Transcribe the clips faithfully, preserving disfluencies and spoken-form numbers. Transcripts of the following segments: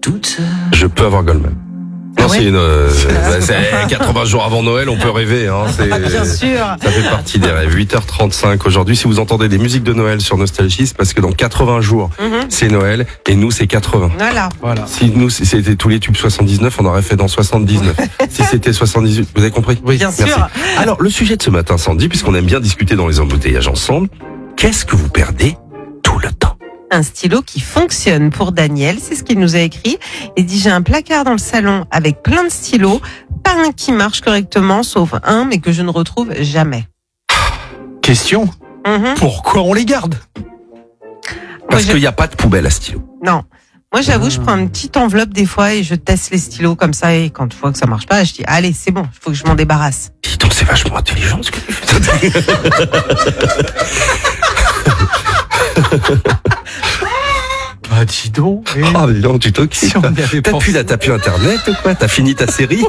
toute seule. Je peux avoir Goldman. Non, Ah ouais c'est une, euh, c'est quatre-vingts jours avant Noël, on peut rêver. Hein, c'est, Bien sûr. ça fait partie des rêves. huit heures trente-cinq aujourd'hui. Si vous entendez des musiques de Noël sur Nostalgie, c'est parce que dans quatre-vingts jours, Mhm. c'est Noël et nous, c'est quatre-vingts. Voilà. Voilà. Si nous, si c'était tous les tubes soixante-dix-neuf, on aurait fait dans soixante-dix-neuf. Si c'était soixante-dix-huit, vous avez compris? Oui. Bien Merci. sûr. Alors, le sujet de ce matin, Sandy, puisqu'on aime bien discuter dans les embouteillages ensemble, qu'est-ce que vous perdez tout le temps? Un stylo qui fonctionne pour Daniel, c'est ce qu'il nous a écrit. Il dit, j'ai un placard dans le salon avec plein de stylos, pas un qui marche correctement, sauf un, mais que je ne retrouve jamais. Question, Mhm. pourquoi on les garde? Parce Moi, qu'il n'y a pas de poubelle à stylo. Non. Moi, j'avoue, je prends une petite enveloppe des fois et je teste les stylos comme ça. Et quand je vois que ça marche pas, je dis, allez, c'est bon, il faut que je m'en débarrasse. Dis donc, c'est vachement intelligent ce que tu fais. Bah dis donc. eh. Ah, dis donc, tu t'occupes. Si on y avait T'as pensé. plus, la- t'as plus internet ou quoi? T'as fini ta série?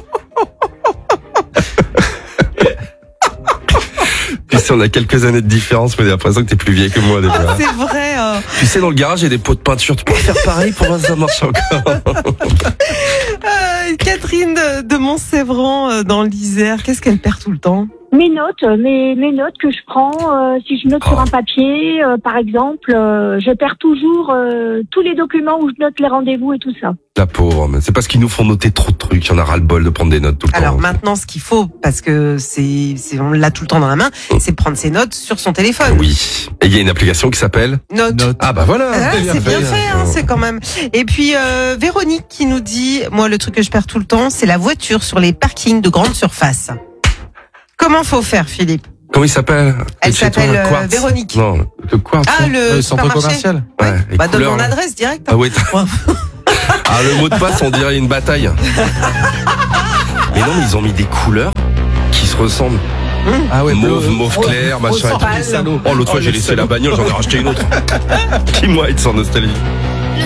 Tu sais, on a quelques années de différence, mais j'ai l'impression que t'es plus vieille que moi déjà. C'est vrai. euh. Tu sais, dans le garage, il y a des pots de peinture. Tu pourrais faire pareil pour voir si ça marche encore. Euh, Catherine de, de Montsévran euh, dans l'Isère, qu'est-ce qu'elle perd tout le temps? Mes notes, euh, mes, mes notes que je prends, euh, si je note sur un papier, euh, par exemple, euh, je perds toujours euh, tous les documents où je note les rendez-vous et tout ça. La pauvre, mais c'est parce qu'ils nous font noter trop de trucs. Il y en a ras le bol de prendre des notes tout le Alors temps. maintenant, ce qu'il faut, parce que c'est, c'est on l'a tout le temps dans la main, c'est prendre ses notes sur son téléphone. Oui. Et il y a une application qui s'appelle... Notes. Note. Ah bah voilà. Ah, c'est bien fait, hein, Oh. c'est quand même. Et puis euh, Véronique qui nous dit, moi le truc que je perds tout le temps, c'est la voiture sur les parkings de grande surface. Comment faut faire, Philippe? Comment il s'appelle? Elle Chez toi, s'appelle, le euh, Quartz. Véronique. Non, le Quartz. Ah, hein. le, Le centre supermarché. commercial. Ouais. Ouais, les Bah donne couleurs, mon là. adresse direct. hein. Ah oui. Ah, le mot de passe, on dirait une bataille. Mais non, mais ils ont mis des couleurs qui se ressemblent. Ah ouais, Mauve, bleu. mauve clair, machin. rose pâle. Oh, l'autre fois, Oh, j'ai les laissé la salauds. bagnole, j'en ai racheté une autre. Dis-moi, être sans nostalgie.